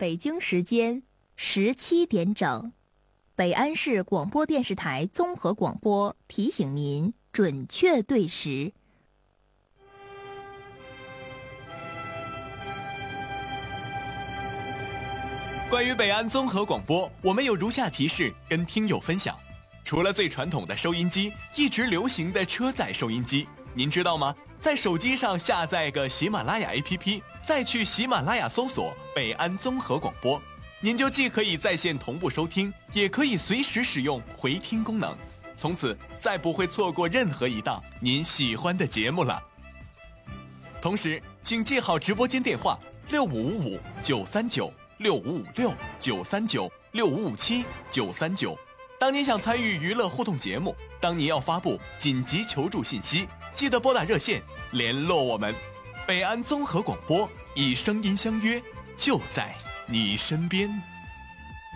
北京时间17点整，北安市广播电视台综合广播提醒您准确对时。 关于北安综合广播，我们有如下提示跟听友分享：除了最传统的收音机，一直流行的车载收音机，您知道吗？在手机上下载个喜马拉雅 APP， 再去喜马拉雅搜索北安综合广播，您就既可以在线同步收听，也可以随时使用回听功能，从此再不会错过任何一档您喜欢的节目了。同时请记好直播间电话6555-939-6556-939-6557-939。当您想参与娱乐互动节目，当您要发布紧急求助信息，记得拨打热线联络我们。北安综合广播，以声音相约，就在你身边。